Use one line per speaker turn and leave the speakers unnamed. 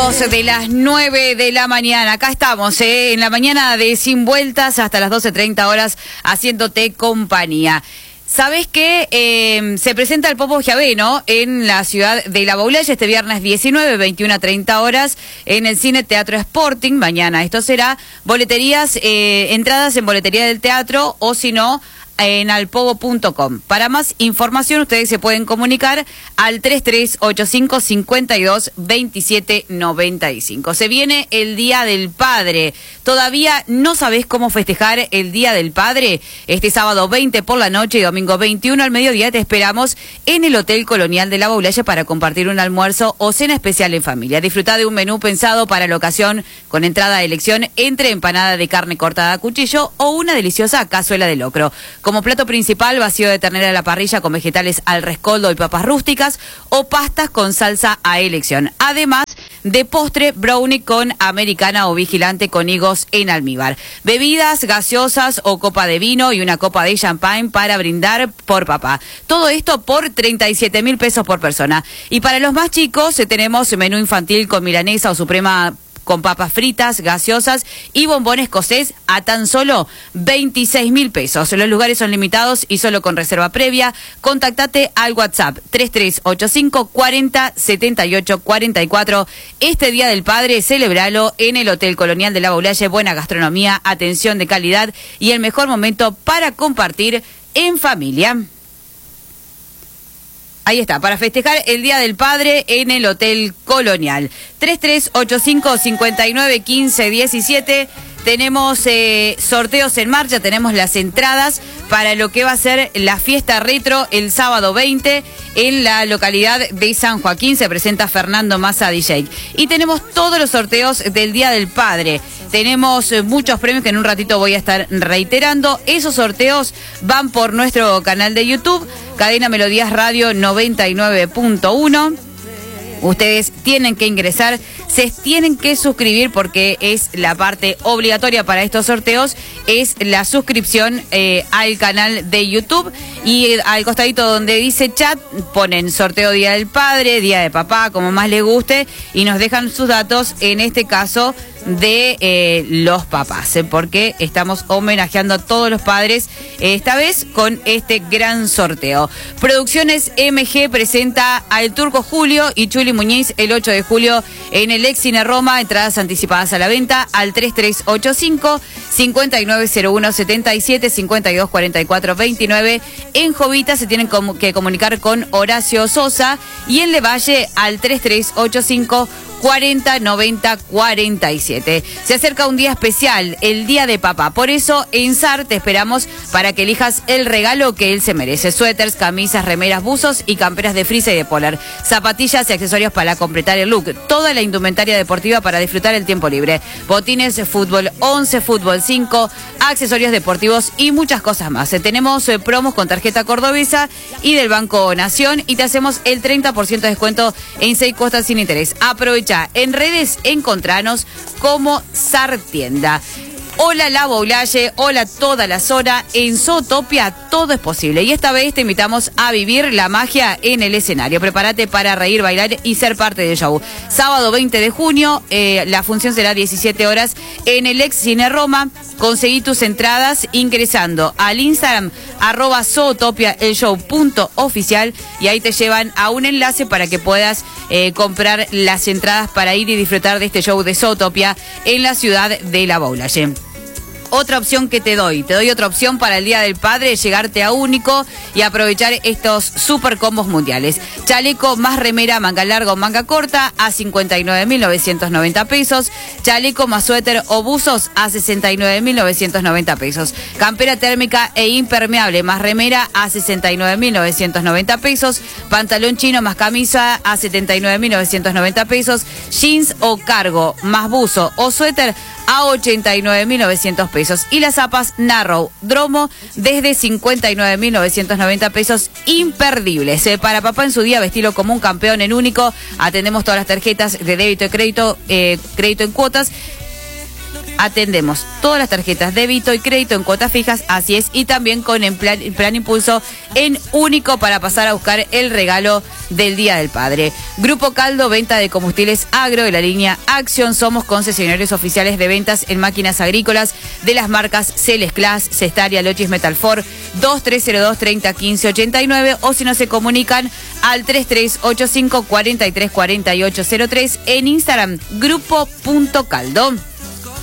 minutos de las 9 de la mañana. Acá estamos, en la mañana de Sin Vueltas hasta las 12:30 horas haciéndote compañía. ¿Sabés que se presenta el Popo Giaveno en la ciudad de La Baulaya este viernes 19, 21:30 horas en el Cine Teatro Sporting? Mañana esto será boleterías, entradas en boletería del teatro o si no en alpogo.com. Para más información ustedes se pueden comunicar al 3385 52 27 95. Se viene el Día del Padre. ¿Todavía no sabés cómo festejar el Día del Padre? Este sábado 20 por la noche y domingo 21 al mediodía te esperamos en el Hotel Colonial de La Baulaya para compartir un almuerzo o cena especial en familia. Disfrutá de un menú pensado para la ocasión con entrada a elección entre empanada de carne cortada a cuchillo o una deliciosa cazuela de locro. Como plato principal, vacío de ternera a la parrilla con vegetales al rescoldo y papas rústicas o pastas con salsa a elección. Además de postre, brownie con americana o vigilante con higos en almíbar. Bebidas gaseosas o copa de vino y una copa de champagne para brindar por papá. Todo esto por 37.000 pesos por persona. Y para los más chicos tenemos menú infantil con milanesa o suprema con papas fritas, gaseosas y bombones escocés a tan solo 26.000 pesos. Los lugares son limitados y solo con reserva previa. Contactate al WhatsApp 3385 40 78 44. Este Día del Padre, celebralo en el Hotel Colonial de La Baulaya. Buena gastronomía, atención de calidad y el mejor momento para compartir en familia. Ahí está, para festejar el Día del Padre en el Hotel Colonial. 3385 59 15 17. Tenemos sorteos en marcha, tenemos las entradas para lo que va a ser la fiesta retro el sábado 20 en la localidad de San Joaquín. Se presenta Fernando Massa DJ. Y tenemos todos los sorteos del Día del Padre. Tenemos muchos premios que en un ratito voy a estar reiterando. Esos sorteos van por nuestro canal de YouTube, Cadena Melodías Radio 99.1. Ustedes tienen que ingresar, se tienen que suscribir porque es la parte obligatoria para estos sorteos, es la suscripción al canal de YouTube y al costadito donde dice chat ponen sorteo Día del Padre, Día de Papá, como más les guste y nos dejan sus datos, en este caso de los papás, porque estamos homenajeando a todos los padres, esta vez con este gran sorteo. Producciones MG presenta al Turco Julio y Chuli Muñiz el 8 de julio en el ex Cine Roma. Entradas anticipadas a la venta al 3385 5901 77 52 44 29. En Jovita se tienen que comunicar con Horacio Sosa y en Levalle al 3385 40 90 47. Se acerca un día especial, el Día de Papá. Por eso en SAR te esperamos para que elijas el regalo que él se merece. Suéteres, camisas, remeras, buzos y camperas de frisa y de polar. Zapatillas y accesorios para completar el look. Toda la indumentaria deportiva para disfrutar el tiempo libre. Botines, fútbol 11, fútbol 5, accesorios deportivos y muchas cosas más. Tenemos promos con tarjeta cordobesa y del Banco Nación y te hacemos el 30% de descuento en 6 cuotas sin interés. Aprovecha. En redes encontranos como SAR Tienda. Hola La Baulaya, hola toda la zona. En Zootopia todo es posible. Y esta vez te invitamos a vivir la magia en el escenario. Prepárate para reír, bailar y ser parte del show. Sábado 20 de junio, la función será 17 horas en el ex Cine Roma. Conseguí tus entradas ingresando al Instagram @zootopiaelshow.oficial y ahí te llevan a un enlace para que puedas comprar las entradas para ir y disfrutar de este show de Zootopia en la ciudad de La Baulaya. Otra opción que te doy otra opción para el Día del Padre, llegarte a Único y aprovechar estos super combos mundiales. Chaleco más remera, manga larga o manga corta a 59.990 pesos. Chaleco más suéter o buzos a 69.990 pesos. Campera térmica e impermeable más remera a 69.990 pesos. Pantalón chino más camisa a 79.990 pesos. Jeans o cargo más buzo o suéter a 89.900 pesos. Y las zapas Narrow Dromo desde 59.990 pesos, imperdibles. Para papá en su día, vestirlo como un campeón en Único. Atendemos todas las tarjetas de débito y crédito en cuotas. Atendemos todas las tarjetas débito y crédito en cuotas fijas, así es, y también con el plan Impulso en único para pasar a buscar el regalo del Día del Padre. Grupo Caldo, venta de combustibles agro de la línea Acción. Somos concesionarios oficiales de ventas en máquinas agrícolas de las marcas Celes Class, Cestaria, Lochis, Metalfor, 2302 30 15 89, o si no se comunican al 3385 43 48 03 en Instagram, grupo.caldo.